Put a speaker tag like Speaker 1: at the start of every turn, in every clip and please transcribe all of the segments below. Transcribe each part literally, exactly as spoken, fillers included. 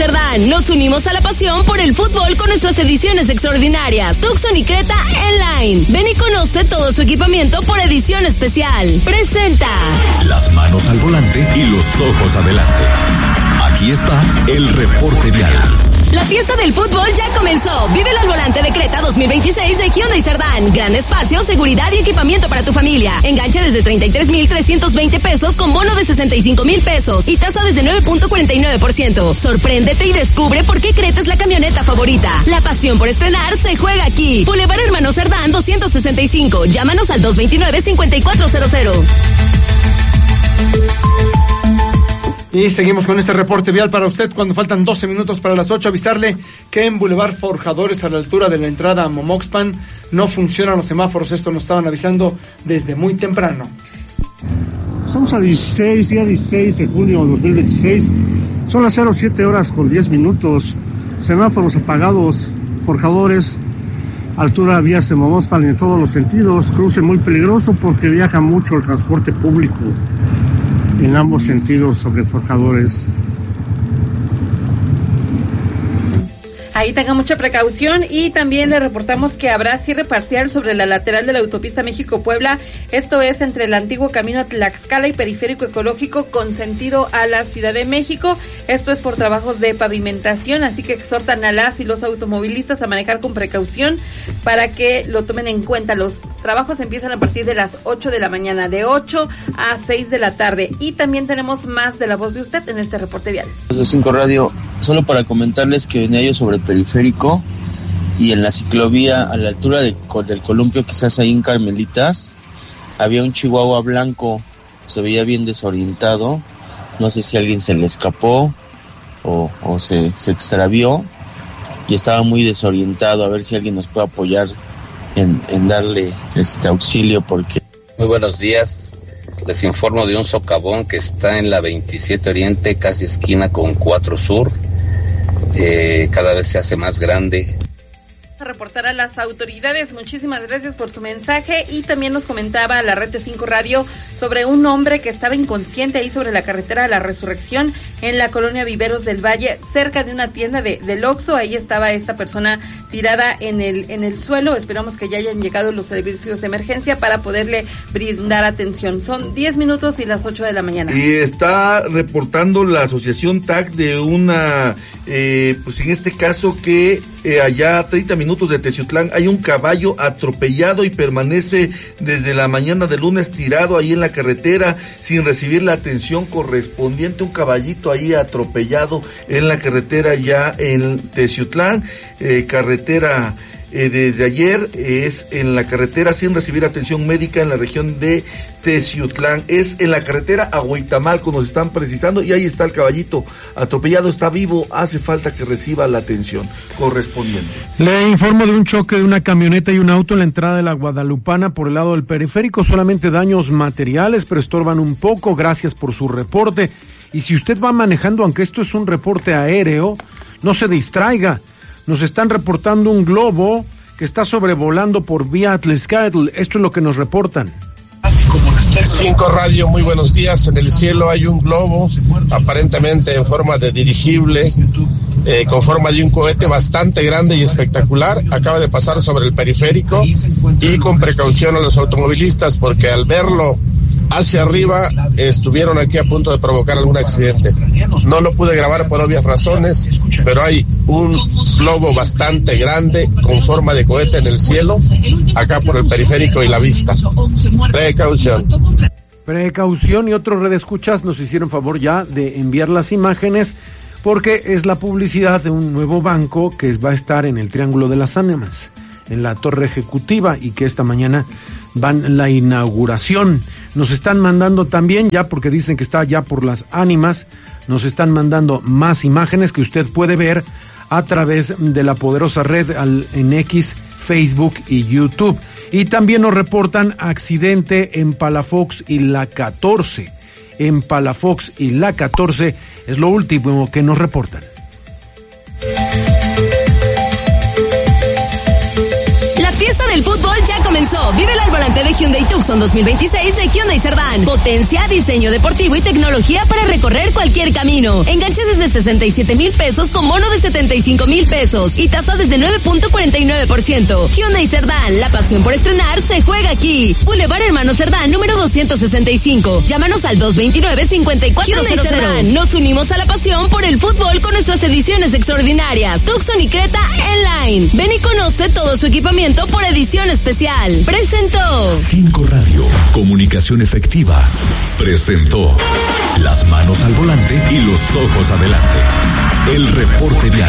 Speaker 1: Cerdán. Nos unimos a la pasión por el fútbol con nuestras ediciones extraordinarias. Tucson y Creta N-Line. Ven y conoce todo su equipamiento por edición especial. Presenta.
Speaker 2: Las manos al volante y los ojos adelante. Aquí está el reporte vial.
Speaker 1: La fiesta del fútbol ya comenzó. Vive al volante de Creta dos mil veintiséis de Hyundai Cerdán. Gran espacio, seguridad y equipamiento para tu familia. Enganche desde treinta y tres mil trescientos veinte pesos con bono de sesenta y cinco mil pesos y tasa desde nueve punto cuarenta y nueve por ciento. Sorpréndete y descubre por qué Creta es la camioneta favorita. La pasión por estrenar se juega aquí. Boulevard Hermano Cerdán doscientos sesenta y cinco. Llámanos al dos veintinueve cincuenta y cuatro cero cero.
Speaker 3: Y seguimos con este reporte vial para usted cuando faltan doce minutos para las ocho. Avisarle que en Boulevard Forjadores, a la altura de la entrada a Momoxpan, no funcionan los semáforos. Esto nos estaban avisando desde muy temprano.
Speaker 4: Estamos a dieciséis, día dieciséis de junio de dos mil veintiséis. Son las cero siete horas con diez minutos. Semáforos apagados, Forjadores, altura vías de Momoxpan en todos los sentidos. Cruce muy peligroso porque viaja mucho el transporte público en ambos sentidos sobre Forjadores.
Speaker 5: Ahí tenga mucha precaución y también le reportamos que habrá cierre parcial sobre la lateral de la autopista México-Puebla. Esto es entre el antiguo camino a Tlaxcala y Periférico Ecológico con sentido a la Ciudad de México. Esto es por trabajos de pavimentación, así que exhortan a las y los automovilistas a manejar con precaución para que lo tomen en cuenta. Los trabajos empiezan a partir de las ocho de la mañana, de ocho a seis de la tarde. Y también tenemos más de la voz de usted en este reporte vial.
Speaker 6: De cinco Radio, solo para comentarles que venía yo sobre Periférico y en la ciclovía a la altura de, del columpio, quizás ahí en Carmelitas, había un chihuahua blanco, se veía bien desorientado, no sé si a alguien se le escapó o, o se, se extravió y estaba muy desorientado. A ver si alguien nos puede apoyar en, en darle este auxilio porque...
Speaker 7: Muy buenos días, les informo de un socavón que está en la veintisiete Oriente, casi esquina con cuatro Sur. Eh, cada vez se hace más grande.
Speaker 5: A reportar a las autoridades. Muchísimas gracias por su mensaje. Y también nos comentaba la Red de cinco Radio sobre un hombre que estaba inconsciente ahí sobre la carretera de la Resurrección en la colonia Viveros del Valle, cerca de una tienda de, del Oxxo. Ahí estaba esta persona tirada en el, en el suelo. Esperamos que ya hayan llegado los servicios de emergencia para poderle brindar atención. Son diez minutos y las ocho de la mañana.
Speaker 8: Y está reportando la asociación T A C de una, eh, pues en este caso que eh, allá a treinta minutos de Teciutlán hay un caballo atropellado y permanece desde la mañana del lunes tirado ahí en la carretera sin recibir la atención correspondiente. Un caballito ahí atropellado en la carretera ya en Teciutlán, eh, carretera eh, desde ayer es en la carretera sin recibir atención médica en la región de Teciutlán. Es en la carretera a Huitamalco, nos están precisando, y ahí está el caballito atropellado, está vivo, hace falta que reciba la atención correspondiente.
Speaker 9: Le informo de un choque de una camioneta y un auto en la entrada de la Guadalupana por el lado del periférico, solamente daños materiales, pero estorban un poco. Gracias por su reporte. Y si usted va manejando, aunque esto es un reporte aéreo, no se distraiga. Nos están reportando un globo que está sobrevolando por vía Atlixcatl. Esto es lo que nos reportan.
Speaker 10: cinco Radio, muy buenos días. En el cielo hay un globo, aparentemente en forma de dirigible, eh, con forma de un cohete bastante grande y espectacular. Acaba de pasar sobre el periférico y con precaución a los automovilistas porque al verlo hacia arriba estuvieron aquí a punto de provocar algún accidente. No lo pude grabar por obvias razones, pero hay un globo bastante grande con forma de cohete en el cielo, acá por el periférico y la vista. Precaución.
Speaker 9: Precaución, y otros redescuchas nos hicieron favor ya de enviar las imágenes porque es la publicidad de un nuevo banco que va a estar en el Triángulo de las Ánimas, en la Torre Ejecutiva, y que esta mañana van la inauguración. Nos están mandando también, ya porque dicen que está ya por las Ánimas, nos están mandando más imágenes que usted puede ver a través de la poderosa red al, en X, Facebook y YouTube. Y también nos reportan accidente en Palafox y la catorce. En Palafox y la catorce es lo último que nos reportan.
Speaker 1: La fiesta del fútbol ya comenzó. Vívela al volante de Hyundai Tucson dos mil veintiséis de Hyundai Cerdán. Potencia, diseño deportivo y tecnología para recorrer cualquier camino. Enganche desde sesenta y siete mil pesos con bono de setenta y cinco mil pesos y tasa desde nueve punto cuarenta y nueve por ciento. Hyundai Cerdán, la pasión por estrenar se juega aquí. Boulevard Hermano Cerdán, número doscientos sesenta y cinco. Llámanos al dos veintinueve cincuenta y cuatro cero cero. Hyundai Cerdán, nos unimos a la pasión por el fútbol con nuestras ediciones extraordinarias. Tucson y Creta en line. Ven y conoce todo su equipamiento por edición especial. Presentó
Speaker 2: Cinco Radio, comunicación efectiva. Presentó las manos al volante y los ojos adelante. El reporte vial.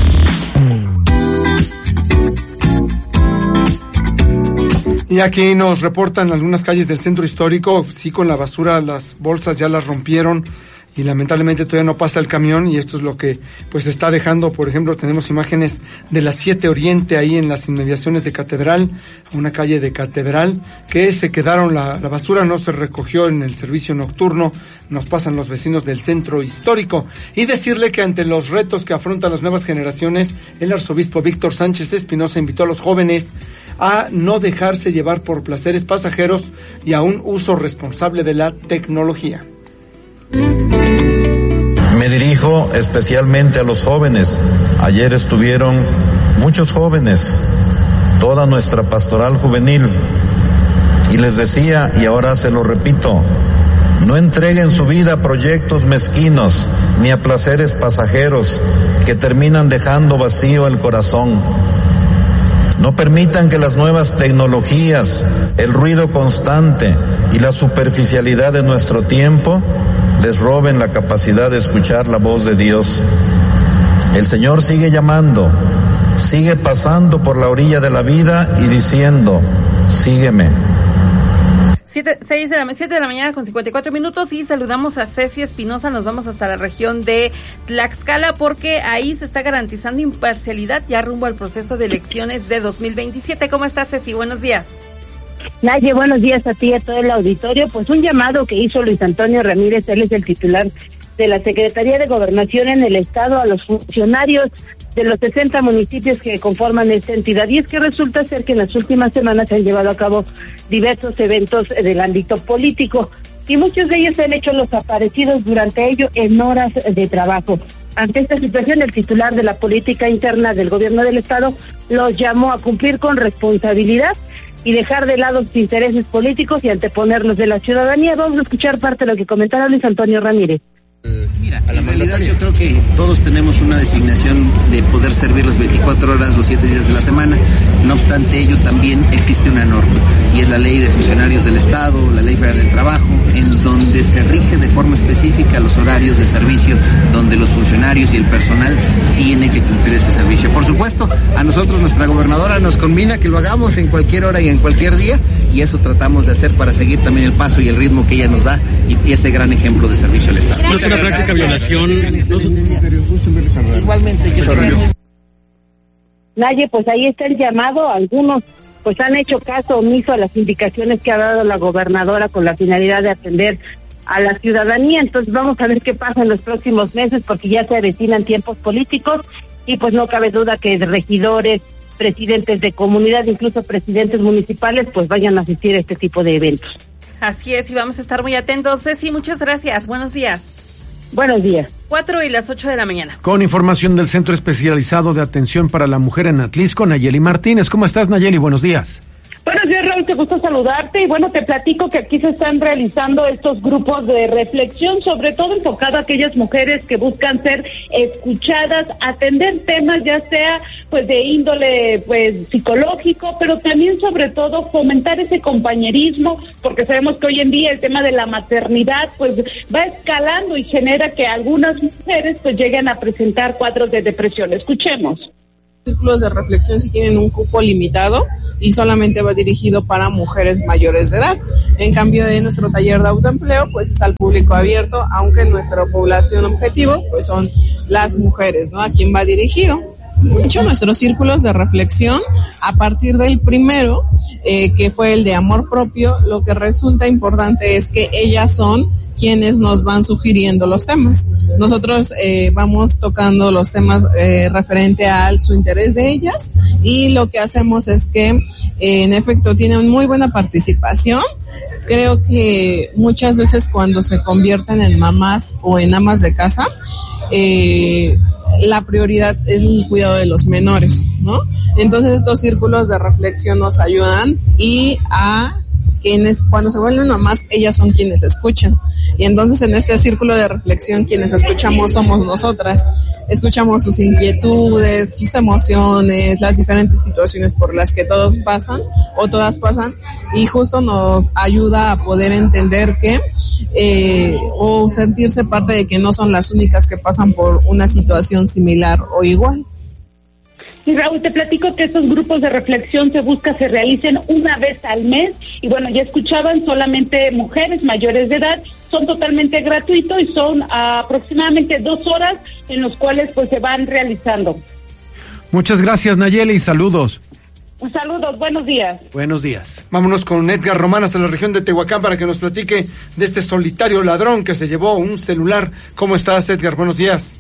Speaker 3: Y aquí nos reportan algunas calles del centro histórico, sí, con la basura, las bolsas ya las rompieron y lamentablemente todavía no pasa el camión, y esto es lo que pues está dejando. Por ejemplo, tenemos imágenes de la siete Oriente ahí en las inmediaciones de Catedral, a una calle de Catedral, que se quedaron, la, la basura no se recogió en el servicio nocturno, nos pasan los vecinos del centro histórico. Y decirle que ante los retos que afrontan las nuevas generaciones, el arzobispo Víctor Sánchez Espinosa invitó a los jóvenes a no dejarse llevar por placeres pasajeros y a un uso responsable de la tecnología.
Speaker 11: Me dirijo especialmente a los jóvenes. Ayer estuvieron muchos jóvenes, toda nuestra pastoral juvenil, y les decía, y ahora se lo repito, no entreguen su vida a proyectos mezquinos ni a placeres pasajeros que terminan dejando vacío el corazón. No permitan que las nuevas tecnologías, el ruido constante y la superficialidad de nuestro tiempo les roben la capacidad de escuchar la voz de Dios. El Señor sigue llamando, sigue pasando por la orilla de la vida y diciendo, sígueme.
Speaker 5: Siete, seis de la, siete de la mañana con cincuenta y cuatro minutos y saludamos a Ceci Espinosa. Nos vamos hasta la región de Tlaxcala porque ahí se está garantizando imparcialidad ya rumbo al proceso de elecciones de dos mil veintisiete. ¿Cómo estás, Ceci? Buenos días.
Speaker 12: Naye, buenos días a ti y a todo el auditorio. Pues un llamado que hizo Luis Antonio Ramírez, él es el titular de la Secretaría de Gobernación en el Estado, a los funcionarios de los sesenta municipios que conforman esta entidad. Y es que resulta ser que en las últimas semanas se han llevado a cabo diversos eventos del ámbito político y muchos de ellos se han hecho los aparecidos durante ello en horas de trabajo. Ante esta situación, el titular de la política interna del gobierno del Estado los llamó a cumplir con responsabilidad y dejar de lado sus intereses políticos y anteponer los de la ciudadanía. Vamos a escuchar parte de lo que comentara Luis Antonio Ramírez.
Speaker 13: Mira, en realidad yo creo que todos tenemos una designación de poder servir las veinticuatro horas, los siete días de la semana. No obstante ello, también existe una norma, y es la Ley de Funcionarios del Estado, la Ley Federal del Trabajo, en donde se rige de forma específica los horarios de servicio, donde los funcionarios y el personal tienen que cumplir ese servicio. Por supuesto, a nosotros nuestra gobernadora nos conmina que lo hagamos en cualquier hora y en cualquier día, y eso tratamos de hacer para seguir también el paso y el ritmo que ella nos da, y, y ese gran ejemplo de servicio al Estado.
Speaker 14: No es una práctica violación.
Speaker 13: Igualmente, yo
Speaker 12: Naye, pues ahí está el llamado. Algunos pues han hecho caso omiso a las indicaciones que ha dado la gobernadora con la finalidad de atender a la ciudadanía. Entonces vamos a ver qué pasa en los próximos meses, porque ya se avecinan tiempos políticos y pues no cabe duda que regidores, presidentes de comunidad, incluso presidentes municipales, pues vayan a asistir a este tipo de eventos.
Speaker 5: Así es, y vamos a estar muy atentos. Ceci, muchas gracias. Buenos días.
Speaker 12: Buenos días.
Speaker 5: Cuatro y las ocho de la mañana.
Speaker 9: Con información del Centro Especializado de Atención para la Mujer en Atlisco, Nayeli Martínez. ¿Cómo estás, Nayeli? Buenos días.
Speaker 15: Buenos días, Raúl, te gusta saludarte y bueno, te platico que aquí se están realizando estos grupos de reflexión, sobre todo enfocado a aquellas mujeres que buscan ser escuchadas, atender temas ya sea pues de índole pues psicológico, pero también sobre todo fomentar ese compañerismo, porque sabemos que hoy en día el tema de la maternidad pues va escalando y genera que algunas mujeres pues lleguen a presentar cuadros de depresión. Escuchemos.
Speaker 16: Círculos de reflexión sí tienen un cupo limitado y solamente va dirigido para mujeres mayores de edad. En cambio de nuestro taller de autoempleo, pues es al público abierto, aunque nuestra población objetivo pues son las mujeres, ¿no? ¿A quién va dirigido? De hecho, nuestros círculos de reflexión, a partir del primero, eh, que fue el de amor propio, lo que resulta importante es que ellas son quienes nos van sugiriendo los temas. Nosotros eh, vamos tocando los temas eh, referente a su interés de ellas, y lo que hacemos es que eh, en efecto tienen muy buena participación. Creo que muchas veces cuando se convierten en mamás o en amas de casa, eh, la prioridad es el cuidado de los menores, ¿no? Entonces estos círculos de reflexión nos ayudan, y a quienes cuando se vuelven mamás, ellas son quienes escuchan. Y entonces en este círculo de reflexión quienes escuchamos somos nosotras. Escuchamos sus inquietudes, sus emociones, las diferentes situaciones por las que todos pasan o todas pasan, y justo nos ayuda a poder entender que eh, o sentirse parte de que no son las únicas que pasan por una situación similar o igual.
Speaker 15: Y Raúl, te platico que estos grupos de reflexión se busca se realicen una vez al mes, y bueno, ya escuchaban, solamente mujeres mayores de edad, son totalmente gratuitos y son uh, aproximadamente dos horas en los cuales pues se van realizando.
Speaker 9: Muchas gracias, Nayeli, saludos.
Speaker 15: Saludos, buenos días.
Speaker 9: Buenos días.
Speaker 3: Vámonos con Edgar Román hasta la región de Tehuacán para que nos platique de este solitario ladrón que se llevó un celular. ¿Cómo estás, Edgar? Buenos días.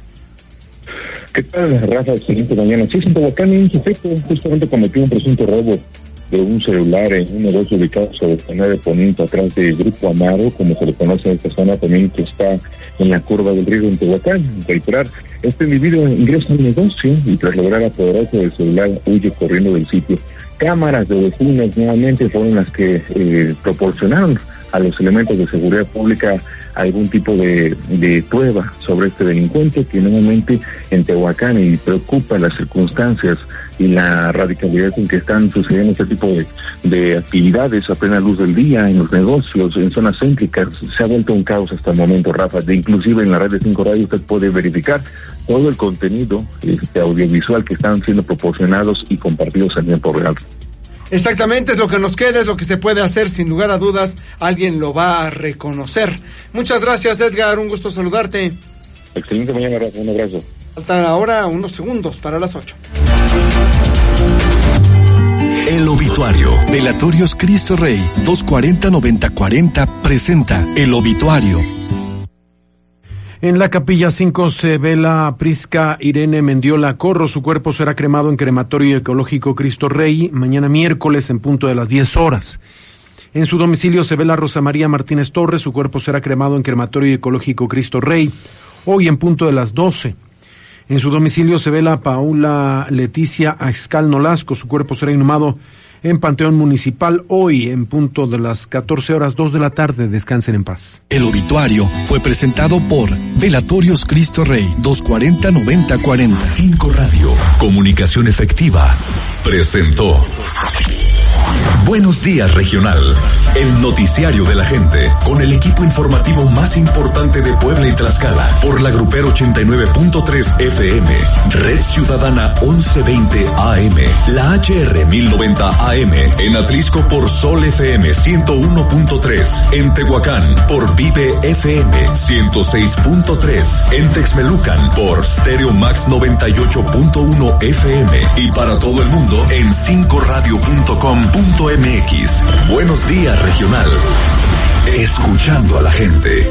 Speaker 14: ¿Qué tal, Rafa? Excelente mañana. Sí, en Tehuacán, un sujeto justamente cometió un presunto robo de un celular en un negocio ubicado sobre el nueve Poniente, atrás de Grupo Amaro, como se le conoce en esta zona también, que está en la curva del río en Tehuacán. Reiterar, este individuo ingresa al negocio y tras lograr apoderarse del celular huye corriendo del sitio. Cámaras de vecinos nuevamente fueron las que eh, proporcionaron a los elementos de seguridad pública algún tipo de, de prueba sobre este delincuente, que nuevamente en Tehuacán, y preocupa las circunstancias y la radicalidad en que están sucediendo este tipo de, de actividades a plena luz del día, en los negocios, en zonas céntricas. Se ha vuelto un caos hasta el momento, Rafa. De, inclusive en la red de Cinco Radio usted puede verificar todo el contenido este, audiovisual que están siendo proporcionados y compartidos en tiempo real.
Speaker 3: Exactamente, es lo que nos queda, es lo que se puede hacer, sin lugar a dudas, alguien lo va a reconocer. Muchas gracias, Edgar, un gusto saludarte.
Speaker 14: Excelente mañana, Rafa, un abrazo.
Speaker 3: Faltan ahora unos segundos para las ocho.
Speaker 2: El obituario. Velatorios Cristo Rey dos cuarenta noventa cuarenta presenta El Obituario.
Speaker 9: En la capilla cinco se vela a Prisca Irene Mendiola Corro. Su cuerpo será cremado en Crematorio Ecológico Cristo Rey mañana miércoles en punto de las diez horas. En su domicilio se vela a Rosa María Martínez Torres. Su cuerpo será cremado en Crematorio Ecológico Cristo Rey hoy en punto de las doce. En su domicilio se vela a Paula Leticia Axcal Nolasco. Su cuerpo será inhumado en Panteón Municipal hoy en punto de las catorce horas, dos de la tarde. Descansen en paz.
Speaker 2: El obituario fue presentado por Velatorios Cristo Rey dos cuarenta noventa cuarenta. Cinco Radio, comunicación efectiva, presentó Buenos Días Regional, el noticiario de la gente, con el equipo informativo más importante de Puebla y Tlaxcala, por la Grupero ochenta y nueve punto tres F M, Red Ciudadana once veinte A M, la H R mil noventa A M, en Atlisco por Sol F M ciento uno punto tres, en Tehuacán por Vive F M ciento seis punto tres, en Texmelucan por Stereo Max noventa y ocho punto uno F M, y para todo el mundo en cinco radio punto com punto m x. Buenos Días Regional, escuchando a la gente.